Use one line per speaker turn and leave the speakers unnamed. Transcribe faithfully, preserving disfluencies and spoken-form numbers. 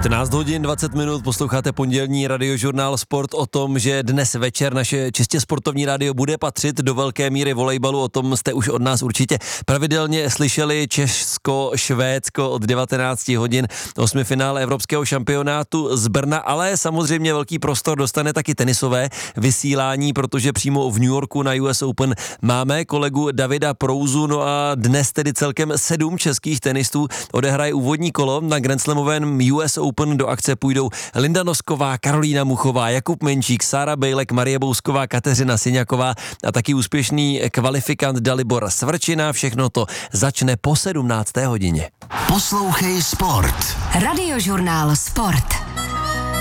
čtrnáct hodin dvacet minut, posloucháte pondělní radiožurnál Sport o tom, že dnes večer naše čistě sportovní rádio bude patřit do velké míry volejbalu, o tom jste už od nás určitě pravidelně slyšeli. Česko, Švédsko od devatenáct hodin, osmifinále evropského šampionátu z Brna, ale samozřejmě velký prostor dostane taky tenisové vysílání, protože přímo v New Yorku na U S Open máme kolegu Davida Prouzu, no a dnes tedy celkem sedm českých tenistů odehraje úvodní kolo na Grand Slamovém U S Open. Do akce půjdou Linda Nosková, Karolína Muchová, Jakub Menčík, Sára Bejlek, Marie Bousková, Kateřina Syňaková a taky úspěšný kvalifikant Dalibor Svrčina. Všechno to začne po sedmnácté hodině.
Poslouchej Sport.
Radiožurnál Sport.